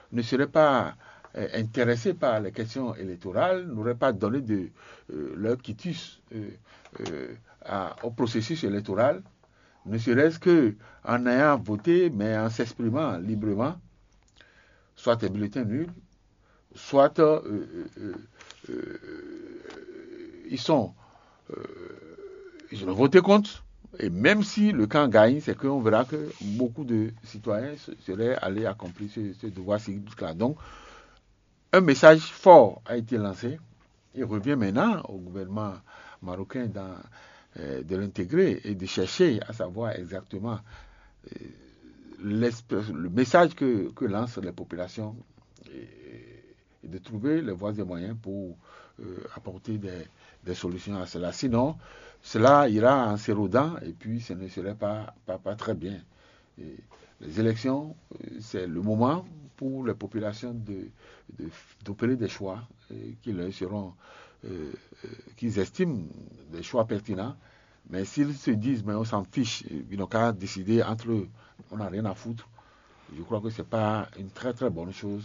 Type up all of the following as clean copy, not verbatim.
ne seraient pas intéressés par les questions électorales, n'auraient pas donné leur quitus au processus électoral, ne serait-ce qu'en ayant voté, mais en s'exprimant librement, soit un bulletin nul, soit ils ont voté contre. Et même si le camp gagne, c'est qu'on verra que beaucoup de citoyens seraient allés accomplir ce devoir civique-là. Donc, un message fort a été lancé. Il revient maintenant au gouvernement marocain de l'intégrer et de chercher à savoir exactement le message que lancent les populations et de trouver les voies et moyens pour apporter des solutions à cela. Sinon, cela ira en s'érodant et puis ce ne serait pas très bien. Et les élections, c'est le moment pour les populations d'opérer des choix qu'ils estiment des choix pertinents. Mais s'ils se disent, mais on s'en fiche, ils n'ont qu'à décider entre eux, on n'a rien à foutre, je crois que ce n'est pas une très très bonne chose.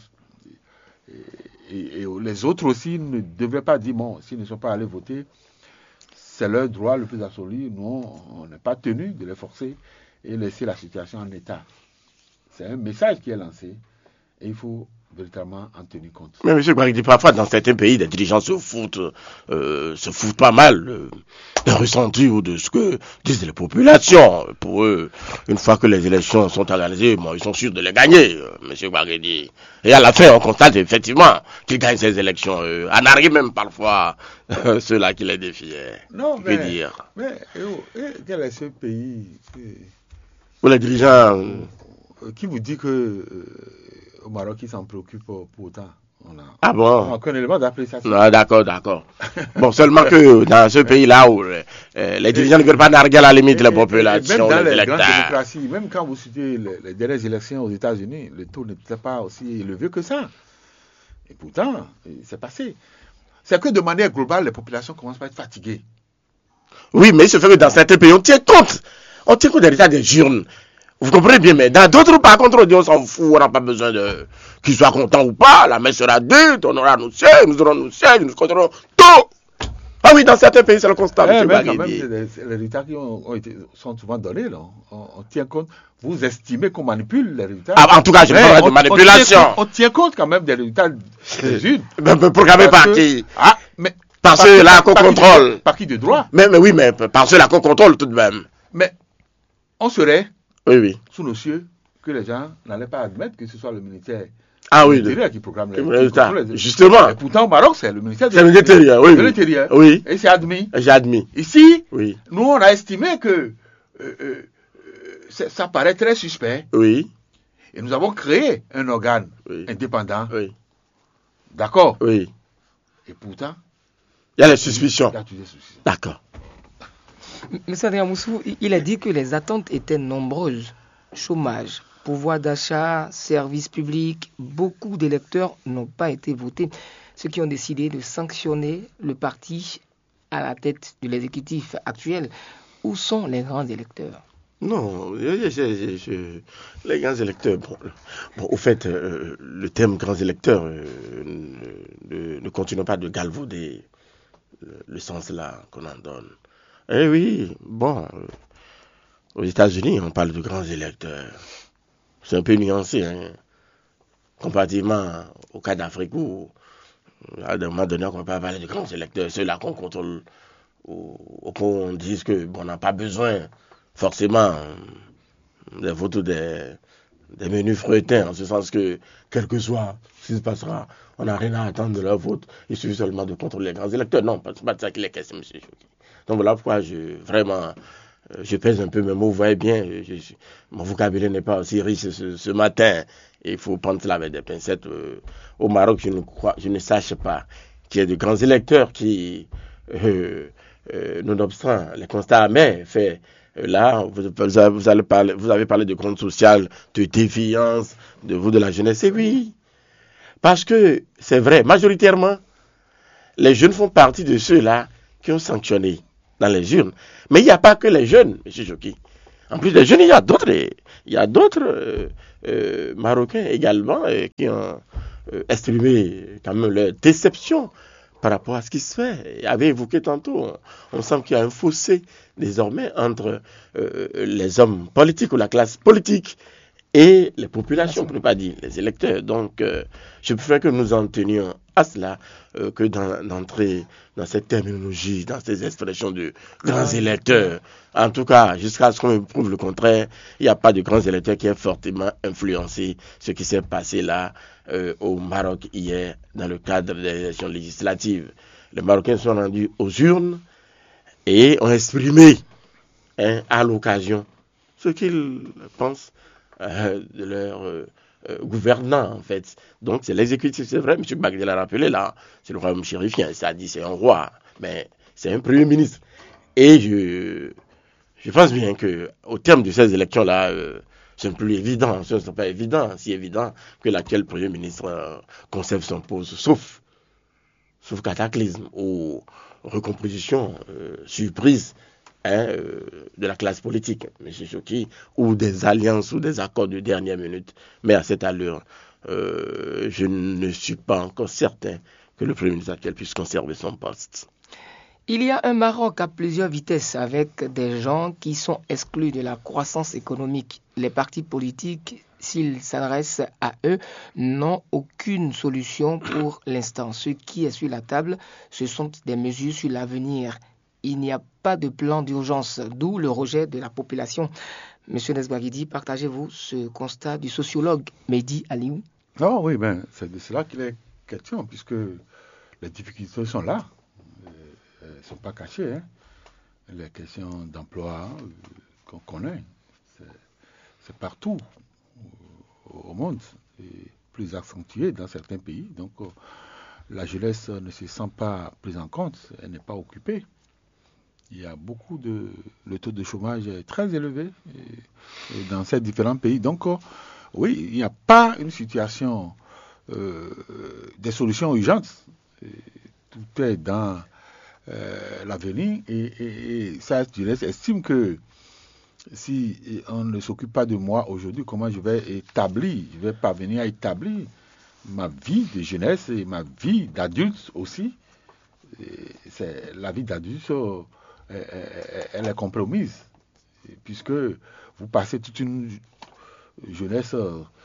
Et les autres aussi ne devraient pas dire, bon, s'ils ne sont pas allés voter, c'est leur droit le plus absolu. Nous, on n'est pas tenu de les forcer et laisser la situation en état. C'est un message qui est lancé et il faut véritablement en tenir compte. Mais M. Gouaridi, parfois dans certains pays, les dirigeants se foutent pas mal des ressentis ou de ce que disent les populations. Pour eux, une fois que les élections sont organisées, bon, ils sont sûrs de les gagner, M. Gouaridi. Et à la fin, on constate effectivement qu'ils gagnent ces élections. En arrive même parfois ceux-là qui les défiaient. Non, mais quel est ce pays où les dirigeants... qui vous dit que au Maroc, ils s'en préoccupent pour autant? Ah bon? On a aucun élément d'appréciation. Ah, d'accord. Bon, seulement que dans ce pays-là où les dirigeants ne veulent pas narguer à la limite la population, même dans les les grandes démocraties, même quand vous citez les dernières élections aux États-Unis, le taux n'était pas aussi élevé que ça. Et pourtant, c'est passé. C'est que de manière globale, les populations commencent à être fatiguées. Oui, mais il se fait que dans certains pays, on tient compte des résultats des urnes. Vous comprenez bien, mais dans d'autres, par contre, on dit on s'en fout, on n'a pas besoin de qu'ils soient contents ou pas, la messe sera dite, on aura nos sièges, nous aurons nos sièges, nous contrôlerons tout. Ah oui, dans certains pays, c'est le constat. Mais quand même, les résultats qui sont souvent donnés, là, on tient compte. Vous estimez qu'on manipule les résultats? Ah, en tout cas, je ne parle pas de manipulation. On tient compte quand même des résultats des urnes. Programmés par qui? Par ceux-là qu'on contrôle. Par qui de droit? Mais oui, mais par ceux-là qu'on contrôle tout de même. Mais on serait sous nos cieux que les gens n'allaient pas admettre que ce soit le ministère de l'Intérieur qui programme les résultats. Justement. Et pourtant, au Maroc, c'est le ministère de l'Intérieur. Oui. Et c'est admis. J'ai admis. Ici, nous, on a estimé que ça paraît très suspect. Oui. Et nous avons créé un organe indépendant. Oui. D'accord? Oui. Et pourtant, il y a des suspicions. D'accord. M. Adrien Moussou, il a dit que les attentes étaient nombreuses. Chômage, pouvoir d'achat, services publics, beaucoup d'électeurs n'ont pas été votés, ceux qui ont décidé de sanctionner le parti à la tête de l'exécutif actuel. Où sont les grands électeurs? Non, les grands électeurs, bon, au fait, le terme grands électeurs ne continue pas de galvauder le sens là qu'on en donne. Eh oui, bon, aux États-Unis, on parle de grands électeurs. C'est un peu nuancé, comparativement au cas d'Afrique où, à un moment donné, on ne peut pas parler de grands électeurs, ceux-là qu'on contrôle, au point où on dit que on n'a pas besoin forcément des votes ou des menus feuilletins, en ce sens que, quel que soit ce qui se passera, on n'a rien à attendre de leur vote, il suffit seulement de contrôler les grands électeurs. Non, c'est pas de ça qu'il est question, monsieur Chouki. Donc voilà pourquoi je pèse un peu mes mots, vous voyez bien, mon vocabulaire n'est pas aussi riche ce matin, il faut prendre cela avec des pincettes. Au Maroc, je ne sache pas qu'il y ait de grands électeurs qui, nonobstant les constats amers faits, là, vous avez parlé de compte social, de défiance, de la jeunesse, et oui, parce que c'est vrai, majoritairement, les jeunes font partie de ceux-là qui ont sanctionné dans les urnes. Mais il n'y a pas que les jeunes, M. Chouki. En plus des jeunes, il y a d'autres marocains également qui ont exprimé quand même leur déception par rapport à ce qui se fait. Il avait évoqué tantôt, on sent qu'il y a un fossé désormais entre les hommes politiques ou la classe politique et les populations, pour ne pas dire les électeurs. Donc, je préfère que nous en tenions à cela que d'entrer dans cette terminologie, dans ces expressions de grands électeurs. En tout cas, jusqu'à ce qu'on me prouve le contraire, il n'y a pas de grands électeurs qui aient fortement influencé ce qui s'est passé là au Maroc hier dans le cadre des élections législatives. Les Marocains sont rendus aux urnes et ont exprimé à l'occasion ce qu'ils pensent de leur gouvernant, en fait. Donc, c'est l'exécutif, c'est vrai, M. Bagdel l'a rappelé là, c'est le royaume chérifien, ça dit c'est un roi, mais c'est un premier ministre. Et je pense bien qu'au terme de ces élections-là, ce n'est plus évident, ce n'est pas évident, si évident que l'actuel premier ministre conserve son poste, sauf cataclysme ou recomposition surprise de la classe politique, M. Choki, ou des alliances ou des accords de dernière minute. Mais à cette allure, je ne suis pas encore certain que le Premier ministre actuel puisse conserver son poste. Il y a un Maroc à plusieurs vitesses avec des gens qui sont exclus de la croissance économique. Les partis politiques, s'ils s'adressent à eux, n'ont aucune solution pour l'instant. Ce qui est sur la table, ce sont des mesures sur l'avenir. Il n'y a pas de plan d'urgence, d'où le rejet de la population. Monsieur Nesbaghidi, partagez-vous ce constat du sociologue Mehdi Aliou? Non, oui, c'est de cela qu'il est question, puisque les difficultés sont là. Elles ne sont pas cachées. Les questions d'emploi qu'on connaît, c'est partout au monde, et plus accentué dans certains pays. Donc, la jeunesse ne se sent pas prise en compte, elle n'est pas occupée. Il y a le taux de chômage est très élevé dans ces différents pays. Donc, oui, il n'y a pas une situation des solutions urgentes. Tout est dans l'avenir et ça, je estime que si on ne s'occupe pas de moi aujourd'hui, comment je vais parvenir à établir ma vie de jeunesse et ma vie d'adulte aussi. La vie d'adulte, elle est compromise, puisque vous passez toute une jeunesse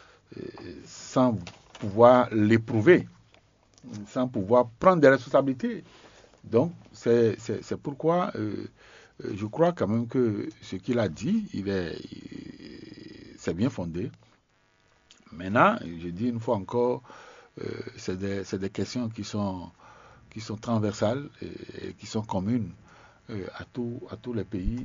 sans pouvoir l'éprouver, sans pouvoir prendre des responsabilités. Donc, c'est pourquoi je crois quand même que ce qu'il a dit, c'est bien fondé. Maintenant, je dis une fois encore, c'est des questions qui sont transversales et qui sont communes à tous les pays